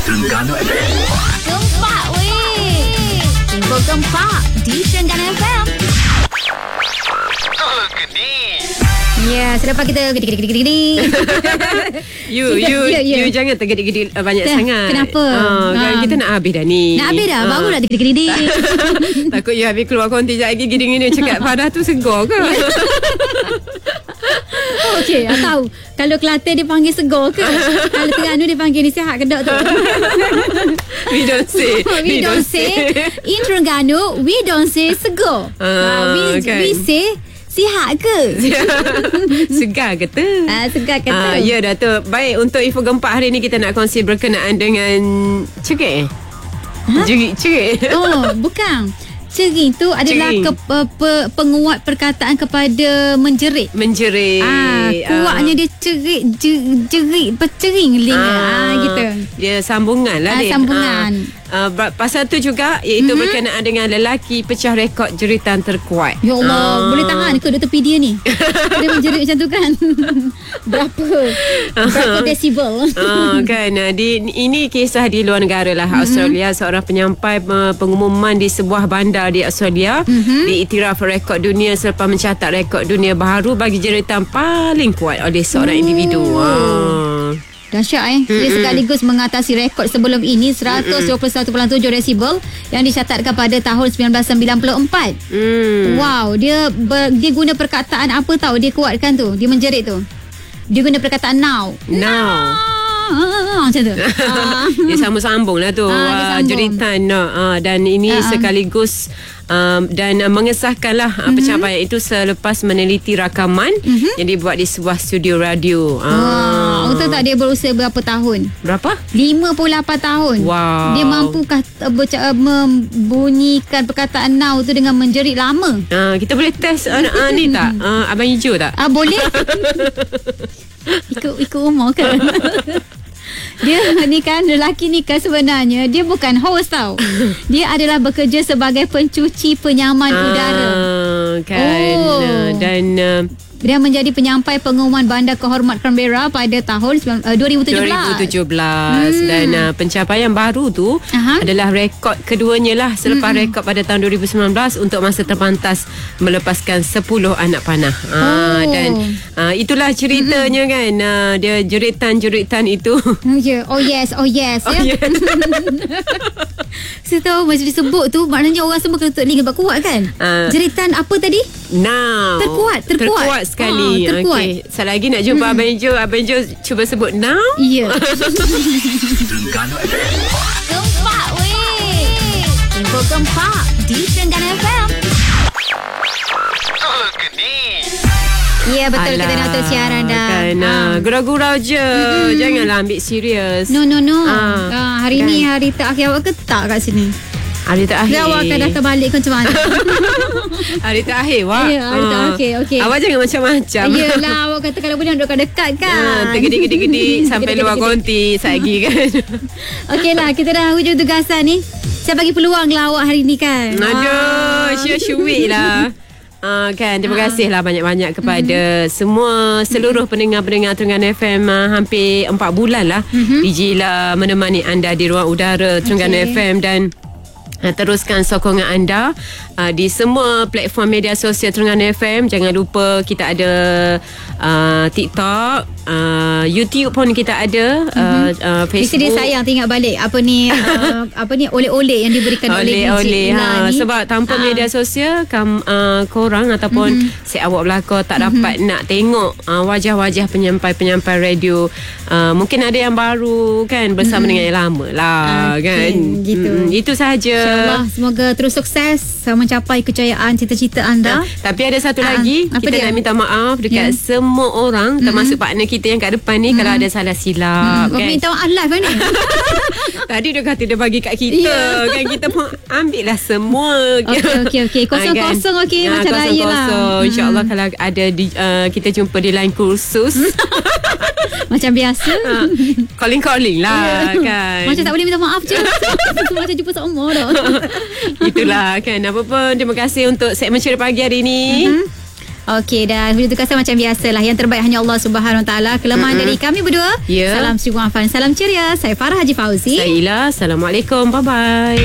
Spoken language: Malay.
Terengganu FM. Gempak weh. Info gempak di Terengganu FM. Ya, selepas kita gedi. You jangan tergedik-gedik banyak sangat. Kenapa? Kita nak habis dah ni. Nak habis dah? Baru nak gedi. Takut you habis keluar konti sekejap lagi gini ni cakap Farah tu segar ke? Okey, tahu. Kalau Kelantan dia panggil segar ke? Kalau Terengganu dia panggil ni sihat ke tak tu? We don't say. We don't say. In Terengganu, we don't say segar. We say sihat ke? Segar kata. Segar kata. Ya Datuk. Baik, untuk info gempak hari ni kita nak kongsi berkenaan dengan cerik. Cerik. Oh, bukan. Cering tu adalah penguat perkataan kepada menjerit. Kuatnya dia jerit bercering linga. Gitu. Dia sambungan lah dia. Sambungan. Pasal tu juga iaitu berkenaan dengan lelaki pecah rekod jeritan terkuat. Ya Allah, boleh tahan ke Dr. Pedia ni? Dia menjerit macam tu kan? Berapa desibel? Kan. Ini kisah di luar negara lah. Australia, seorang penyampai pengumuman di sebuah bandar di Australia diiktiraf rekod dunia selepas mencatat rekod dunia baru bagi jeritan paling kuat oleh seorang individu. Dahsyat Dia sekaligus mengatasi rekod sebelum ini 121.7 desibel yang dicatatkan pada tahun 1994. Wow, dia guna perkataan apa tahu dia kuatkan tu, dia menjerit tu. Dia guna perkataan now. Macam tu. Dia sambung lah tu. Jeritan dan ini sekaligus dan mengesahkanlah pencapaian itu selepas meneliti rakaman yang dibuat di sebuah studio radio. Tahu tak dia berusia berapa tahun? Berapa? 58 tahun. Wow. Dia mampukah membunyikan perkataan now tu dengan menjerit lama? Kita boleh test ni tak? Abang hijau tak? Boleh. Ikut umur kan. Dia ni kan, lelaki ni kan sebenarnya dia bukan host tau. Dia adalah bekerja sebagai pencuci penyaman udara. Kan. Dan dia menjadi penyampai pengumuman bandar kehormat Canberra pada tahun 2017. Dan pencapaian baru tu adalah rekod keduanya lah selepas rekod pada tahun 2019 untuk masa terpantas melepaskan 10 anak panah. Dan itulah ceritanya kan. Dia jeritan-jeritan itu. Oh yes. Saya tahu macam disebut tu maknanya orang semua kena tutup telinga sebab kuat kan. Jeritan apa tadi? Now. Terkuat sekali. Terkuat. Okay. Sekali lagi nak jumpa Abang Jo. Abang Jo cuba sebut now. Ya. Terengganu FM. Gempak weh. Info gempak di Terengganu FM. Ya betul. Kita dah tutup siaran dah. Gurau-gurau je. Janganlah ambil serius. No. Hari ni hari terakhir awak ke tak kat sini? Hari terakhir. Awak akan datang balik ke macam mana? Hari terakhir Wak. Ya, hari terakhir. Okey. Awak jangan macam-macam. Yelah, awak kata kalau boleh duduk dekat kan. Tergedik-gedik sampai luar konti lagi kan. Okeylah, kita dah hujung tugasan ni. Saya bagi peluang lah awak hari ni kan. Aduh, syuk-syuk lah. Kan, terima kasihlah banyak-banyak kepada seluruh pendengar-pendengar Terengganu FM. Hampir 4 bulan lah DJ lah menemani anda di ruang udara Terengganu FM. Dan teruskan sokongan anda di semua platform media sosial Terengganu FM. Jangan lupa kita ada TikTok, YouTube pun kita ada, Facebook. Mesti dia sayang tengok balik apa ni oleh-oleh yang diberikan oleh DJ ni. Sebab tanpa media sosial korang ataupun awak belakang tak dapat nak tengok wajah-wajah penyampai-penyampai radio. Mungkin ada yang baru kan bersama dengan yang lama lah kan. Gitu. Itu sahaja. InsyaAllah semoga terus sukses mencapai kejayaan cita-cita anda. Tapi ada satu lagi, kita nak minta maaf dekat semua orang, termasuk partner kita yang kat depan ni, kalau ada salah silap kan. Minta maaf live kan ni. Tadi dia kata dia bagi kat kita kan, kita pun ambil lah semua. Okey. Kosong-kosong okey, macam raya lah. InsyaAllah kalau ada kita jumpa di line kursus macam biasa. Calling lah kan. Macam tak boleh minta maaf je. Macam jumpa seumur dah. Itulah kan. Apa pun, terima kasih untuk segmen Ceria Pagi hari ni. Okey, dan hujung tugasan macam biasalah. Yang terbaik hanya Allah Subhanahu Wa Taala. Kelemahan dari kami berdua. Ya. Salam Sri Afan. Salam ceria. Saya Farah Haji Fauzi. Saya Ila. Assalamualaikum. Bye-bye.